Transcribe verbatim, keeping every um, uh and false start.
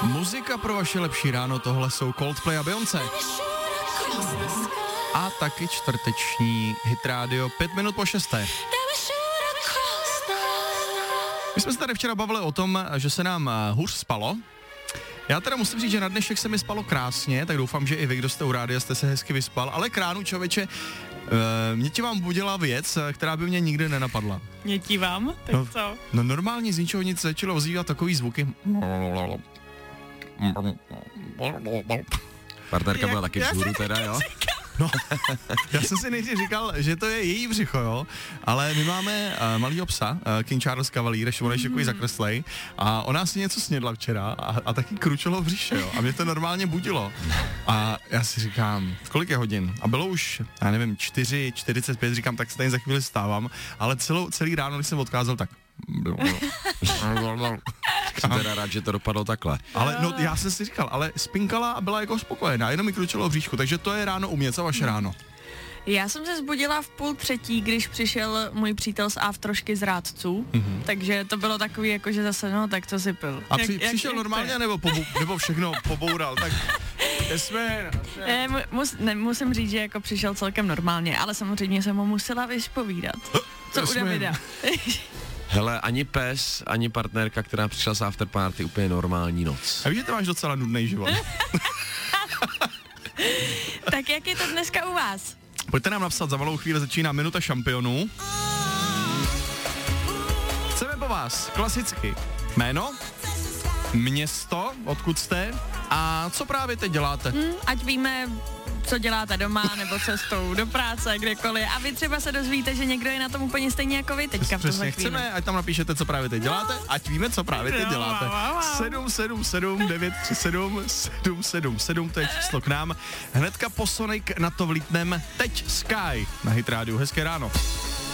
Muzika pro vaše lepší ráno, tohle jsou Coldplay a Beyoncé. A taky čtvrteční hit rádio, pět minut po šesté. My jsme se tady včera bavili o tom, že se nám hůř spalo. Já teda musím říct, že na dnešek se mi spalo krásně, tak doufám, že i vy, kdo jste u rádia, jste se hezky vyspal, ale k ránu, člověče, mě ti vám budila věc, která by mě nikdy nenapadla. Mě ti vám? Tak no, co? No normálně z ničeho nic začalo ozývat takový zvuky. Partnerka byla taky vzhůru teda, jo? No, já jsem si nejdřív říkal, že to je její břicho, jo, ale my máme uh, malýho psa, uh, King Charles Cavalier, ještě on je takový zakreslej, a ona si něco snědla včera a, a taky kručilo v břiše, jo, a mě to normálně budilo. A já si říkám, kolik je hodin? A bylo už, já nevím, čtyři čtyřicet pět, říkám, tak se tady za chvíli stávám, ale celou, celý ráno, když jsem odkázal, tak... Jsem teda rád, že to dopadlo takhle. Ale no, já jsem si říkal, ale spinkala a byla jako spokojená, jenom mi kručilo v bříšku, takže to je ráno u mě, co vaše ráno? Já jsem se zbudila v půl třetí, když přišel můj přítel z Aftrošky z Rádců, mm-hmm. takže to bylo takový, jako že zase, no, tak to si pil. A při, jak, přišel jak, normálně, jak nebo, pobou, nebo všechno poboural, tak jsme... Ne, mus, ne, musím říct, že jako přišel celkem normálně, ale samozřejmě jsem mu musela vyspovídat. Co u Davida? Hele, ani pes, ani partnerka, která přišla z afterparty, úplně normální noc. A víš, že ty máš docela nudný život. Tak jak je to dneska u vás? Pojďte nám napsat, za malou chvíli začíná Minuta šampionů. Chceme po vás klasicky jméno, město, odkud jste a co právě teď děláte. Hmm, ať víme, co děláte doma, nebo cestou do práce, kdekoliv. A vy třeba se dozvíte, že někdo je na tom úplně stejně jako vy teďka v Přesně, chceme, ať tam napíšete, co právě teď děláte, ať víme, co právě teď děláte. sedm sedm sedm devět tři sedm sedm sedm sedm, to je číslo k nám. Hnedka po Sonic na to vlítnem. Teď Sky na Hit rádiu. Hezké ráno.